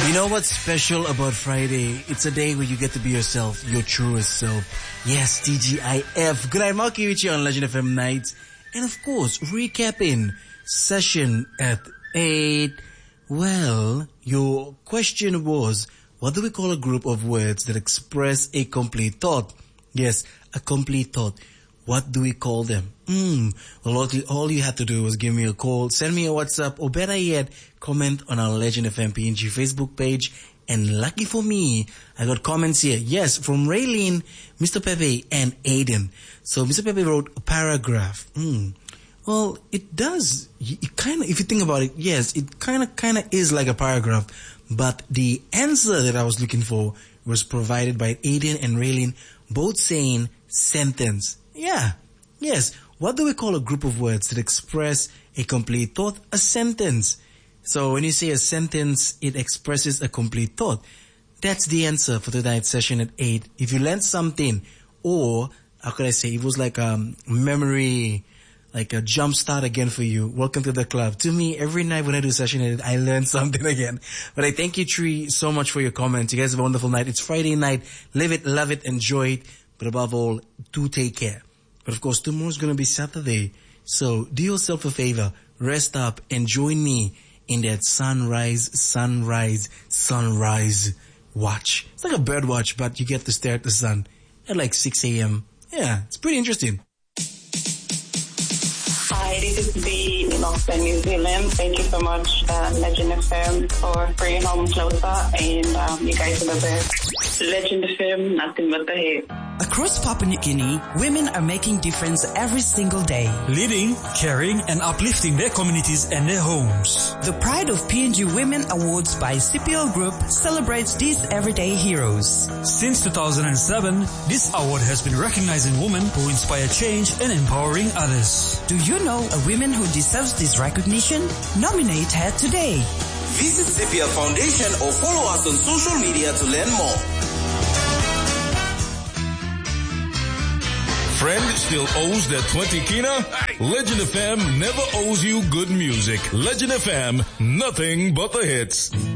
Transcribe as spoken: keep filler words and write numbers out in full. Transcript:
You know what's special about Friday? It's a day where you get to be yourself, your truest self. Yes, T G I F. Good night, Marky Richie on Legend F M Nights. And of course, recapping session at eight. Well, your question was, what do we call a group of words that express a complete thought? Yes, a complete thought. What do we call them? Hmm. Well, all you, all you had to do was give me a call, send me a WhatsApp, or better yet, comment on our Legend F M P N G Facebook page. And lucky for me, I got comments here. Yes, from Raylene, Mister Pepe, and Aiden. So Mister Pepe wrote a paragraph. Hmm. Well, it does. It kind of, if you think about it, yes, it kind of, kind of is like a paragraph. But the answer that I was looking for was provided by Aiden and Raylene, both saying sentence. Yeah. Yes. What do we call a group of words that express a complete thought? A sentence. So when you say a sentence, it expresses a complete thought. That's the answer for tonight's session at eight. If you learned something, or how could I say, it was like a memory, like a jump start again for you. Welcome to the club. To me, every night when I do a session at eight, I learn something again. But I thank you, Tree, so much for your comments. You guys have a wonderful night. It's Friday night. Live it, love it, enjoy it. But above all, do take care. But of course, tomorrow's going to be Saturday. So do yourself a favor. Rest up and join me in that sunrise, sunrise, sunrise watch. It's like a bird watch, but you get to stare at the sun at like six a.m. Yeah, it's pretty interesting. Hi, this is Dee in Auckland, New Zealand. Thank you so much, uh, Legend F M, for bringing home closer, and um, you guys are the best. Legend F M, nothing but the hit. Across Papua New Guinea, women are making difference every single day. Leading, caring, and uplifting their communities and their homes. The Pride of P N G Women Awards by C P L Group celebrates these everyday heroes. Since two thousand seven, this award has been recognizing women who inspire change and empowering others. Do you know a woman who deserves this recognition? Nominate her today. Visit C P L Foundation or follow us on social media to learn more. Friend still owes that twenty kina? Legend F M never owes you good music. Legend F M, nothing but the hits.